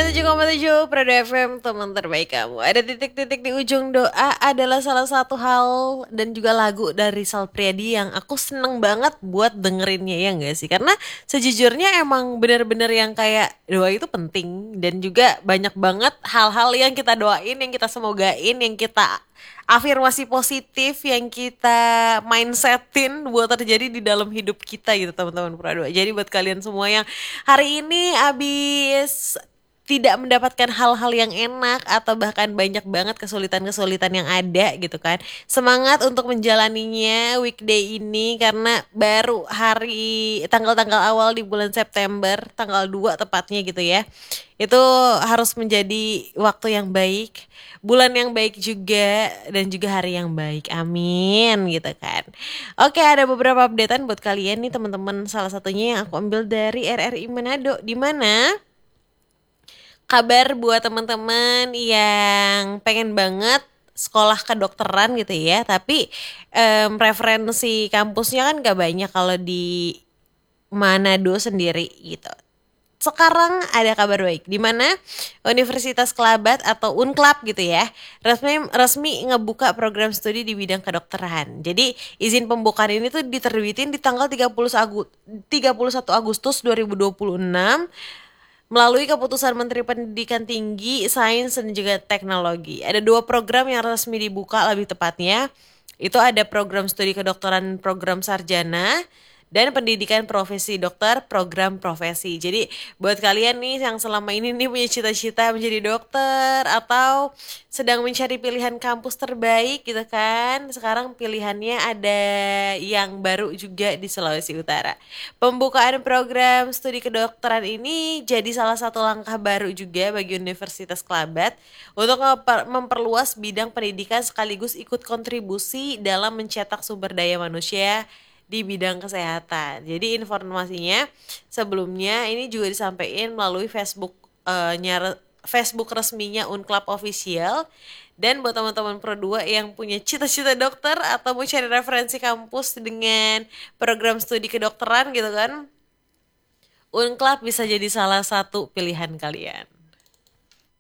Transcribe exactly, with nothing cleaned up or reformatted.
tujuh koma tujuh Prado F M, teman terbaik kamu. Ada titik-titik di ujung doa adalah salah satu hal dan juga lagu dari Sal Priadi yang aku seneng banget buat dengerinnya, ya enggak sih? Karena sejujurnya emang bener-bener yang kayak doa itu penting. Dan juga banyak banget hal-hal yang kita doain, yang kita semogain, yang kita afirmasi positif, yang kita mindsetin buat terjadi di dalam hidup kita gitu, teman-teman Prado. Jadi buat kalian semua yang hari ini abis tidak mendapatkan hal-hal yang enak atau bahkan banyak banget kesulitan-kesulitan yang ada gitu kan. Semangat untuk menjalaninya weekday ini karena baru hari tanggal-tanggal awal di bulan September, tanggal dua tepatnya gitu ya. Itu harus menjadi waktu yang baik, bulan yang baik juga, dan juga hari yang baik. Amin gitu kan. Oke, ada beberapa updatean buat kalian nih teman-teman. Salah satunya yang aku ambil dari R R I Manado, di mana kabar buat teman-teman yang pengen banget sekolah kedokteran gitu ya, tapi em, referensi kampusnya kan gak banyak kalau di Manado sendiri gitu. Sekarang ada kabar baik di mana Universitas Kelabat atau Unclab gitu ya resmi resmi ngebuka program studi di bidang kedokteran. Jadi izin pembukaan ini tuh diterbitin di tanggal tiga puluh Agu- tiga puluh satu Agustus dua ribu dua puluh enam melalui keputusan Menteri Pendidikan Tinggi, Sains dan juga Teknologi. Ada dua program yang resmi dibuka lebih tepatnya. Itu ada program studi kedokteran program sarjana dan pendidikan profesi dokter program profesi. Jadi buat kalian nih yang selama ini nih punya cita-cita menjadi dokter atau sedang mencari pilihan kampus terbaik gitu kan. Sekarang pilihannya ada yang baru juga di Sulawesi Utara. Pembukaan program studi kedokteran ini jadi salah satu langkah baru juga bagi Universitas Kelabat untuk memper- memperluas bidang pendidikan sekaligus ikut kontribusi dalam mencetak sumber daya manusia di bidang kesehatan. Jadi informasinya sebelumnya ini juga disampaikan melalui Facebook eh, nyar- Facebook resminya Unclub Official. Dan buat teman-teman Pro dua yang punya cita-cita dokter atau mau cari referensi kampus dengan program studi kedokteran gitu kan, Unclub bisa jadi salah satu pilihan kalian.